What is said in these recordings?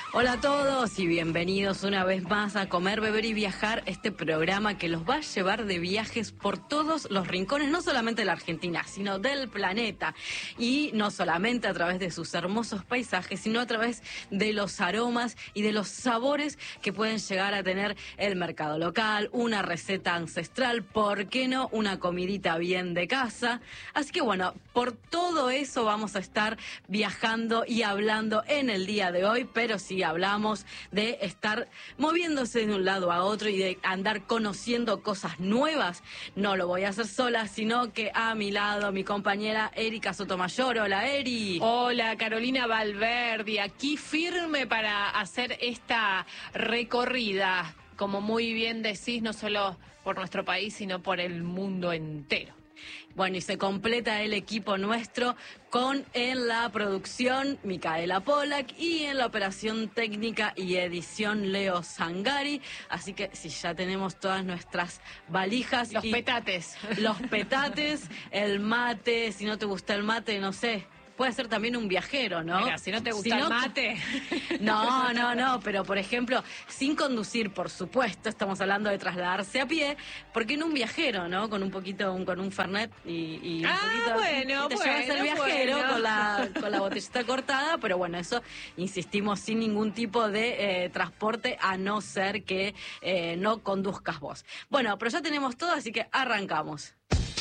Hola a todos y bienvenidos una vez más a Comer, Beber y Viajar, este programa que los va a llevar de viajes por todos los rincones, no solamente de la Argentina, sino del planeta. Y no solamente a través de sus hermosos paisajes, sino a través de los aromas y de los sabores que pueden llegar a tener el mercado local, una receta ancestral, ¿por qué no? Una comidita bien de casa. Así que bueno, por todo eso vamos a estar viajando y hablando en el día de hoy, pero sí hablamos de estar moviéndose de un lado a otro y de andar conociendo cosas nuevas. No lo voy a hacer sola, sino que a mi lado mi compañera Erika Sotomayor. Hola, Eri. Hola, Carolina Valverde, aquí firme para hacer esta recorrida, como muy bien decís, no solo por nuestro país, sino por el mundo entero. Bueno, y se completa el equipo nuestro con en la producción Micaela Pollack y en la operación técnica y edición Leo Zangari. Así que si ya tenemos todas nuestras valijas. Los petates. Los petates, el mate, si no te gusta el mate, no sé. Puede ser también un viajero, ¿no? Mira, si no te gusta el mate. No, pero por ejemplo, sin conducir, por supuesto, estamos hablando de trasladarse a pie, porque en un viajero, ¿no? Con un poquito, con un Fernet y un poquito... Bueno, te llevas el viajero bueno. con la botellita cortada, pero bueno, eso, insistimos, sin ningún tipo de transporte, a no ser que no conduzcas vos. Bueno, pero ya tenemos todo, así que arrancamos.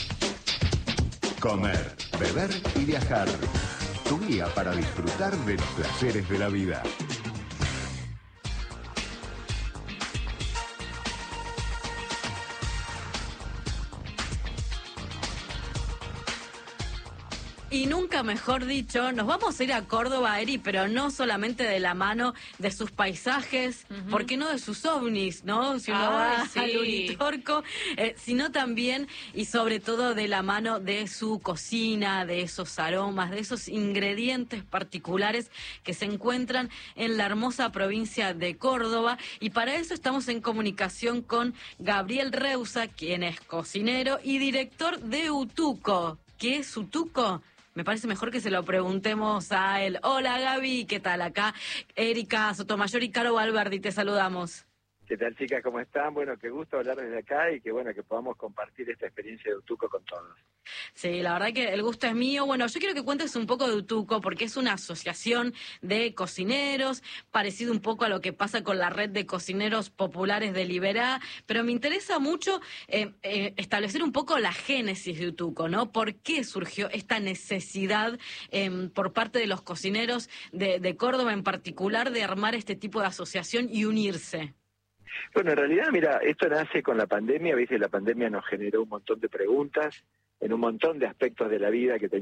Comer, beber y viajar. Tu guía para disfrutar de los placeres de la vida. Y nunca mejor dicho, nos vamos a ir a Córdoba, Eri, pero no solamente de la mano de sus paisajes, ¿por qué no de sus ovnis, no? Si uno va al Uritorco, sino también y sobre todo de la mano de su cocina, de esos aromas, de esos ingredientes particulares que se encuentran en la hermosa provincia de Córdoba. Y para eso estamos en comunicación con Gabriel Reusa, quien es cocinero y director de Utuco. ¿Qué es Utuco? Me parece mejor que se lo preguntemos a él. Hola, Gaby, ¿qué tal? Acá Erika Sotomayor y Caro Valverde, te saludamos. ¿Qué tal, chicas? ¿Cómo están? Bueno, qué gusto hablar desde acá y que bueno que podamos compartir esta experiencia de Utuco con todos. Sí, la verdad que el gusto es mío. Bueno, yo quiero que cuentes un poco de Utuco, porque es una asociación de cocineros, parecido un poco a lo que pasa con la red de cocineros populares de Liberá, pero me interesa mucho establecer un poco la génesis de Utuco, ¿no? ¿Por qué surgió esta necesidad por parte de los cocineros de Córdoba en particular de armar este tipo de asociación y unirse? Bueno, en realidad, mira, esto nace con la pandemia. ¿Viste? La pandemia nos generó un montón de preguntas en un montón de aspectos de la vida que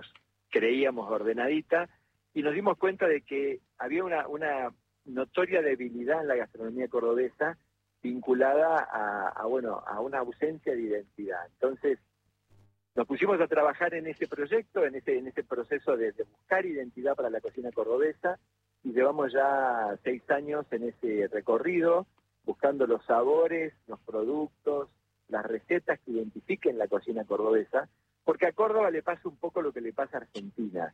creíamos ordenadita, y nos dimos cuenta de que había una notoria debilidad en la gastronomía cordobesa vinculada a una ausencia de identidad. Entonces, nos pusimos a trabajar en ese proyecto, en ese proceso de buscar identidad para la cocina cordobesa, y llevamos ya 6 años en ese recorrido, buscando los sabores, los productos, las recetas que identifiquen la cocina cordobesa, porque a Córdoba le pasa un poco lo que le pasa a Argentina.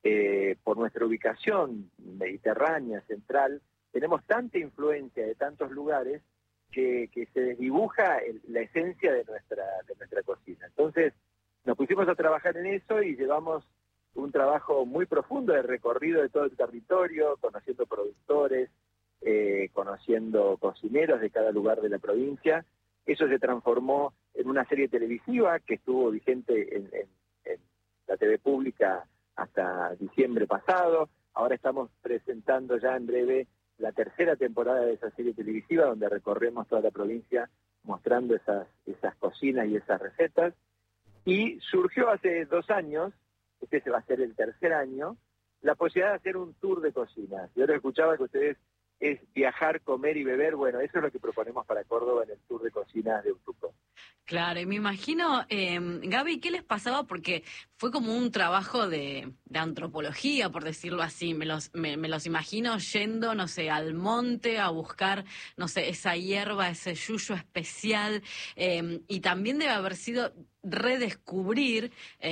Por nuestra ubicación mediterránea, central, tenemos tanta influencia de tantos lugares que se desdibuja la esencia de nuestra cocina. Entonces, nos pusimos a trabajar en eso y llevamos un trabajo muy profundo de recorrido de todo el territorio, conociendo productores, conociendo cocineros de cada lugar de la provincia. Eso se transformó en una serie televisiva que estuvo vigente en la TV pública hasta diciembre pasado. Ahora estamos presentando ya en breve la tercera temporada de esa serie televisiva, donde recorremos toda la provincia mostrando esas cocinas y esas recetas. Y surgió hace 2 años, este va a ser el tercer año, la posibilidad de hacer un tour de cocinas. Yo lo escuchaba que ustedes es viajar, comer y beber. Bueno, eso es lo que proponemos para Córdoba en el tour de cocinas de Utuco. Claro, y me imagino, Gaby, ¿qué les pasaba? Porque fue como un trabajo de antropología, por decirlo así. Me los imagino yendo, no sé, al monte a buscar, no sé, esa hierba, ese yuyo especial, y también debe haber sido redescubrir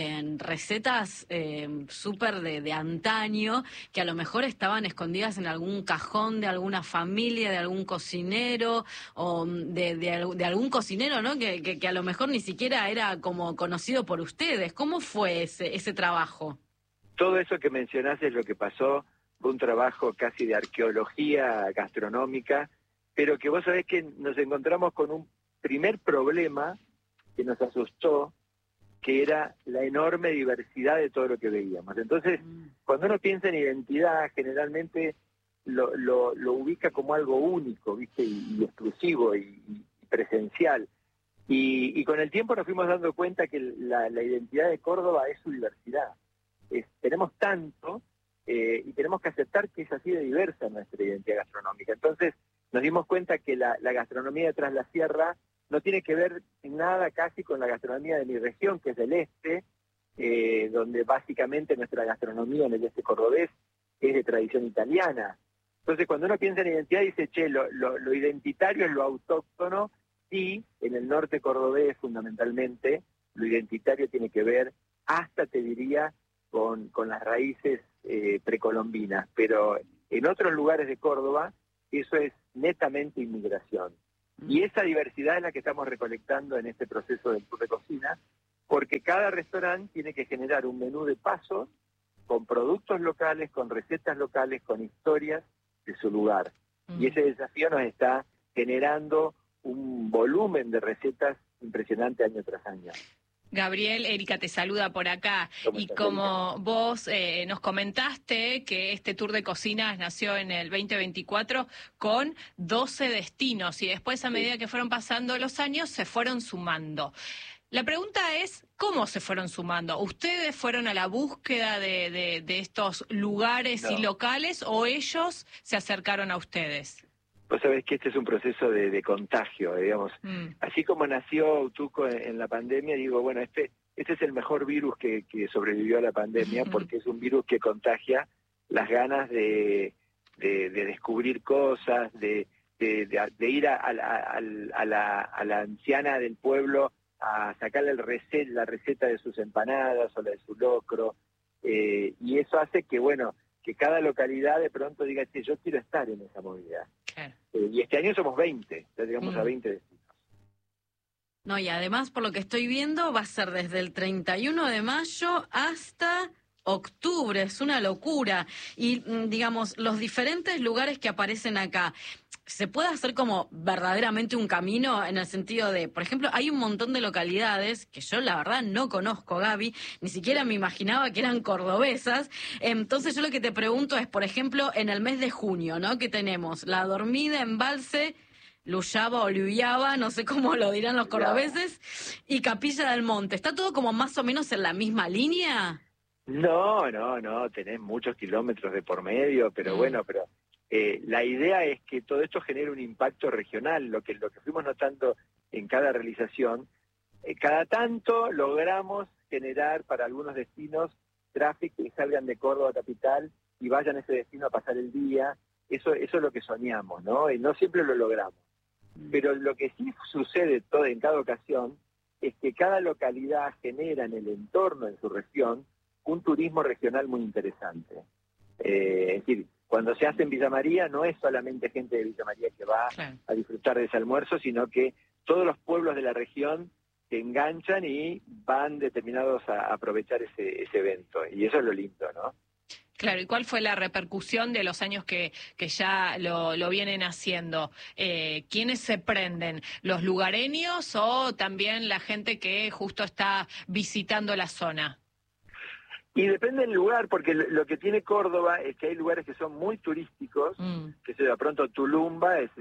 recetas súper de antaño, que a lo mejor estaban escondidas en algún cajón de alguna familia, de algún cocinero, o de algún cocinero, ¿no? Que a lo mejor ni siquiera era como conocido por ustedes. ¿Cómo fue ese trabajo? Todo eso que mencionás es lo que pasó, fue un trabajo casi de arqueología gastronómica, pero que vos sabés que nos encontramos con un primer problema que nos asustó, que era la enorme diversidad de todo lo que veíamos. Entonces, cuando uno piensa en identidad, generalmente lo ubica como algo único, ¿viste? Y exclusivo y presencial. Y con el tiempo nos fuimos dando cuenta que la identidad de Córdoba es su diversidad. Tenemos tanto y tenemos que aceptar que es así de diversa nuestra identidad gastronómica. Entonces, nos dimos cuenta que la gastronomía de Tras la Sierra no tiene que ver en nada casi con la gastronomía de mi región, que es del este, donde básicamente nuestra gastronomía en el este cordobés es de tradición italiana. Entonces, cuando uno piensa en identidad, dice, che, lo identitario es lo autóctono, y en el norte cordobés, fundamentalmente, lo identitario tiene que ver, hasta te diría, con las raíces precolombinas. Pero en otros lugares de Córdoba, eso es netamente inmigración. Y esa diversidad es la que estamos recolectando en este proceso del tour de cocina, porque cada restaurante tiene que generar un menú de pasos con productos locales, con recetas locales, con historias de su lugar. Y ese desafío nos está generando un volumen de recetas impresionante año tras año. Gabriel, Erika te saluda por acá. Y como vos nos comentaste que este tour de cocinas nació en el 2024 con 12 destinos y después a medida que fueron pasando los años se fueron sumando. La pregunta es, ¿cómo se fueron sumando? ¿Ustedes fueron a la búsqueda de estos lugares y locales o ellos se acercaron a ustedes? Vos sabés que este es un proceso de contagio, digamos. Así como nació Utuco en la pandemia, digo, bueno, este es el mejor virus que sobrevivió a la pandemia, porque es un virus que contagia las ganas de descubrir cosas, de ir a la anciana del pueblo a sacarle la receta de sus empanadas o la de su locro, y eso hace que, bueno, que cada localidad de pronto diga, che, yo quiero estar en esa movida. Claro. Y este año somos 20, ya llegamos a 20 destinos. No, y además, por lo que estoy viendo, va a ser desde el 31 de mayo hasta octubre, es una locura. Y, digamos, los diferentes lugares que aparecen acá, ¿se puede hacer como verdaderamente un camino en el sentido de, por ejemplo, hay un montón de localidades que yo la verdad no conozco, Gaby, ni siquiera me imaginaba que eran cordobesas? Entonces yo lo que te pregunto es, por ejemplo, en el mes de junio, ¿no? Que tenemos La Dormida, Embalse, Luyaba o Luyaba, no sé cómo lo dirán los cordobeses, y Capilla del Monte. ¿Está todo como más o menos en la misma línea? No, tenés muchos kilómetros de por medio, pero bueno, pero la idea es que todo esto genere un impacto regional, lo que fuimos notando en cada realización. Cada tanto logramos generar para algunos destinos tráfico que salgan de Córdoba capital y vayan a ese destino a pasar el día. Eso es lo que soñamos, ¿no? Y no siempre lo logramos. Pero lo que sí sucede en cada ocasión es que cada localidad genera en el entorno, en su región, un turismo regional muy interesante. Es decir, cuando se hace en Villa María, no es solamente gente de Villa María que va a disfrutar de ese almuerzo, sino que todos los pueblos de la región se enganchan y van determinados a aprovechar ese evento. Y eso es lo lindo, ¿no? Claro, ¿y cuál fue la repercusión de los años que ya lo vienen haciendo? ¿Quiénes se prenden? ¿Los lugareños o también la gente que justo está visitando la zona? Y depende del lugar, porque lo que tiene Córdoba es que hay lugares que son muy turísticos, que de pronto Tulumba es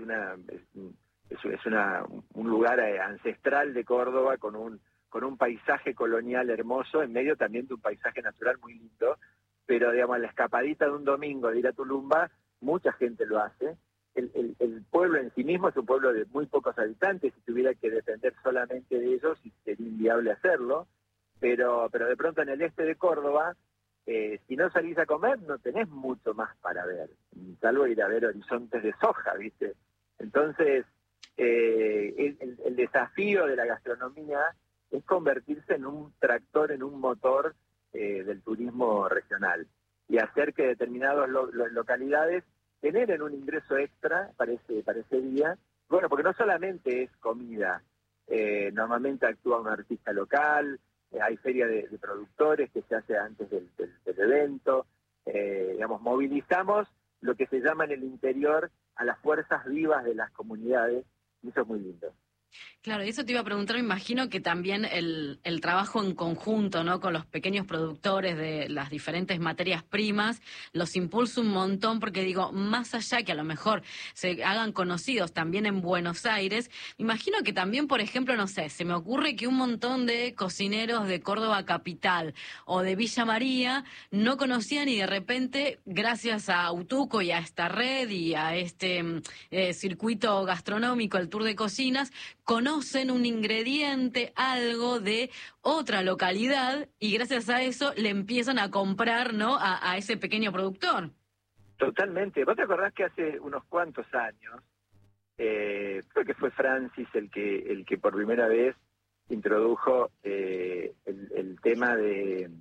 un lugar ancestral de Córdoba con un paisaje colonial hermoso, en medio también de un paisaje natural muy lindo, pero digamos la escapadita de un domingo de ir a Tulumba, mucha gente lo hace. El pueblo en sí mismo es un pueblo de muy pocos habitantes, si tuviera que depender solamente de ellos sería inviable hacerlo. pero de pronto en el este de Córdoba, si no salís a comer, no tenés mucho más para ver, salvo ir a ver horizontes de soja, ¿viste? Entonces, el desafío de la gastronomía es convertirse en un tractor, en un motor del turismo regional y hacer que determinadas localidades generen un ingreso extra para ese día. Bueno, porque no solamente es comida, normalmente actúa un artista local, hay feria de productores que se hace antes del evento, digamos, movilizamos lo que se llama en el interior a las fuerzas vivas de las comunidades, y eso es muy lindo. Claro, y eso te iba a preguntar, me imagino que también el trabajo en conjunto, ¿no?, con los pequeños productores de las diferentes materias primas, los impulsa un montón, porque digo, más allá que a lo mejor se hagan conocidos también en Buenos Aires, me imagino que también, por ejemplo, no sé, se me ocurre que un montón de cocineros de Córdoba Capital o de Villa María no conocían y de repente, gracias a Utuco y a esta red y a este circuito gastronómico, el Tour de Cocinas, conocen un ingrediente, algo de otra localidad y gracias a eso le empiezan a comprar, ¿no?, a ese pequeño productor. Totalmente. ¿Vos te acordás que hace unos cuantos años, creo que fue Francis el que por primera vez introdujo el tema de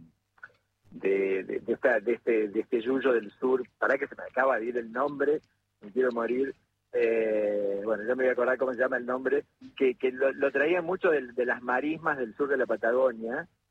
este yuyo del sur? Para que se me acaba de ir el nombre, me quiero morir. Bueno, yo me voy a acordar cómo se llama el nombre, que lo traía mucho de las marismas del sur de la Patagonia,